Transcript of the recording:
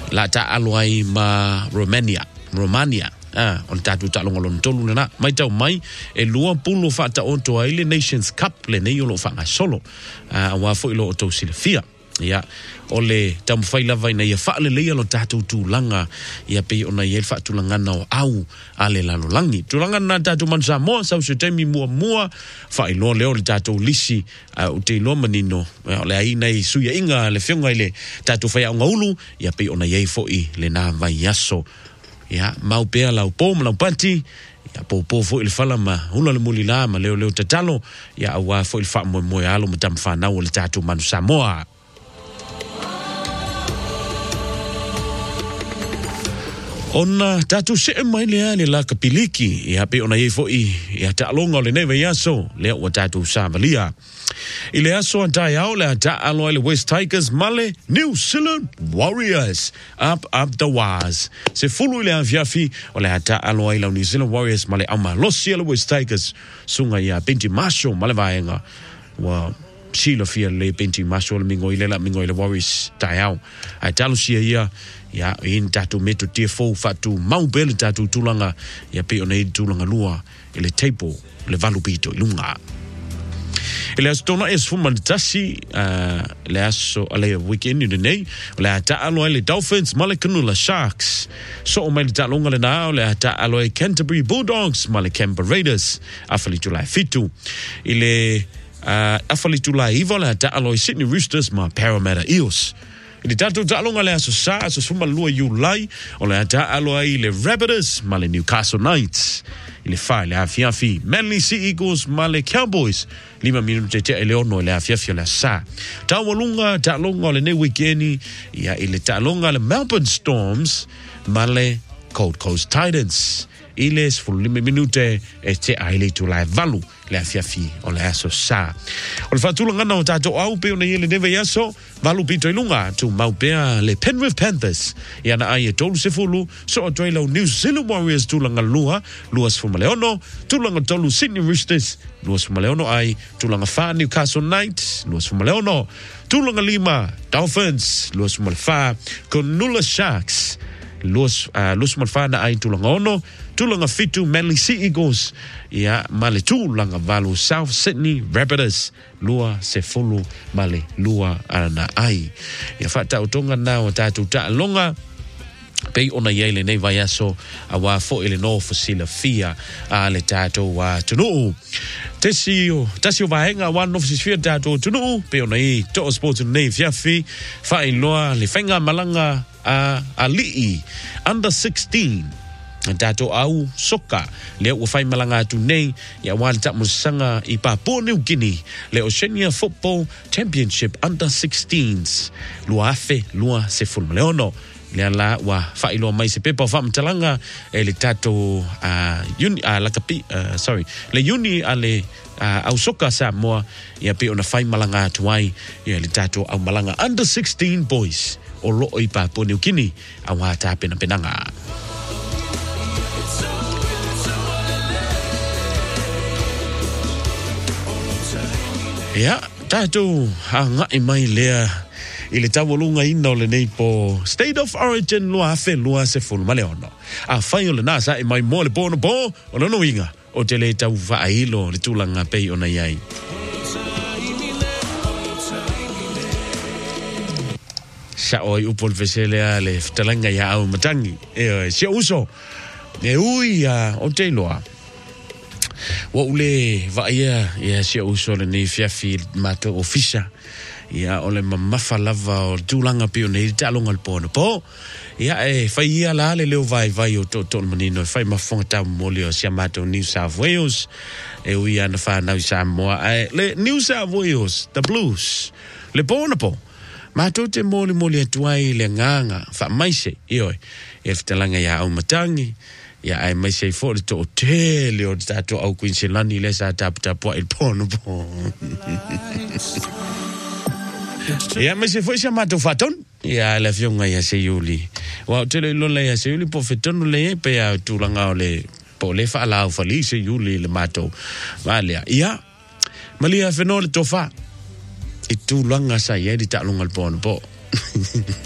la ta alwai ma Romania on tatu ta longa lon tolu na mai tau mai e lua pulo fa ta onto ai le Nations Cup le nei lo fa solo wa fo ilo to silfia ya ole tam faila vai na ya fa le le lo tatu tu langa ya pe ona ye fa tu langa no au ale la no langi tu langa na tatu man sa mo sa se temi mua fa ilo le ole tatu lisi u te lo manino le ai nei su ya inga le fionga ile tatu fa ya ngaulu ya pe ona ye fo i le na vai yaso ya mau pea lau pom lau panti ya po fo il fala ma hula le mulila ma leo tatalo ya wa fo il fa mo alo matam fa na o le tatu manu Samoa ona tatu se mai le la kapiliki ya pe ona ye fo i ya ta longa le neve yaso le wa tatu Savalia ile aso antai au le ta alo le West Tigers male New Zealand Warriors up the waz se fulu ile aviafi ole ta alo le New Zealand Warriors male ama losia le West Tigers sunga ya Benji Marshall male vaenga wa Sheila fia le Benji Marshall mingo ile Warriors taiao ai talusia ya in tatu meto tifo fatu maubele tatu tulanga ya pe ona tulanga lua ile table le valupito ilunga ele astona es fuman tasi le aso ale weekend in the day le ta alo le Dolphins Malacanula Sharks so mai ta longa le na le ta alo Canterbury Bulldogs male Canberra Raiders afali July fitu ile afali July ivola ta alo Sydney Roosters ma Parramatta Eels ile tatu ta longa le aso sa so fuma lua July ole ta alo le Rabbitohs male Newcastle Knights ile fa le afiafi Manly Sea Eagles male Cowboys 5 minutos te eleono le afiafi la sa ta walunga ta longa le ne weekend ya ile ta longa le Melbourne Storms male Gold Coast Titans iles fu 5 minute te aile tu la valu le afiafi o le aso sa o le fatula ngana o tato au pe ona ile neve yaso valu pito ilunga tu maupea le Penrith Panthers ya na ai tolu sefulu so o toilo New Zealand Warriors tulanga luas fu maleono tulanga tolu Sydney Roosters luas fu maleono ai tulanga fa Newcastle Knights luas fu maleono tulanga 5 Dolphins luas fu malfa Cronulla Sharks luas malfa na ai tulanga ono tulanga fitu Manly Sea Eagles ya male tulanga valu South Sydney Rabbitohs lua sefulu male lua ana ai ya fata utonga na o tatu ta longa pe ona yele nei vayaso awa fo ile no fosila fia ale tatu wa tunu tasio vaenga one of sifia tatu tunu pe ona i to sport nei fiafi fa iloa le fenga malanga ali under 16 Dato au soka le o fai malanga tu nei ya wanta musanga I Papua New Guinea le Oceania Football Championship under 16s lua se ful leono le la wa fai lo mai se pepa fa mtalanga le tato uni la kapi sorry le uni ale au soka Samoa ya pe ona fai malanga tu ai ya le tato au malanga under 16 boys o lo I Papua New Guinea awa ta penanga ya tatu hanga mai lea ile tawolunga ino le nei po State of Origin lua se fulu maleono a faio le nasa mai mole bono bo o no inga o te le tau vailo le tulanga pei ona yai sa oi upol vesele ale talanga ya au matangi se uso e ui o te loa wa ule vaia ya sia usole ni fiafi mato ofisa ya ole mamafa lava o tulanga pio nei talonga le pono po ya faia la le leo vai o to manino fai mafonga ta mole o sia mato New South Wales ui ana fa na Samoa le New South Wales the Blues le pono po mato te mole atuai le nganga fa maise io talanga ya au matangi ya ai mai sei for to hotel o tato au Queensland le sa tap il pono po ya mai sei foi chamato faton ya la fionga ya sei yuli wa tele lo le ya sei yuli po feton le pe ya tulanga le po le fa la fali sei yuli le mato vale ya malia fenol tofa itulanga sa ya di talonga pono po